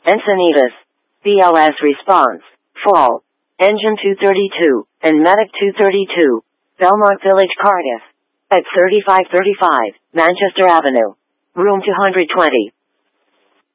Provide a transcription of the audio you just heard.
Encinitas. BLS response. Fall. Engine 232, and Medic 232. Belmont Village, Cardiff. At 3535, Manchester Avenue. Room 220.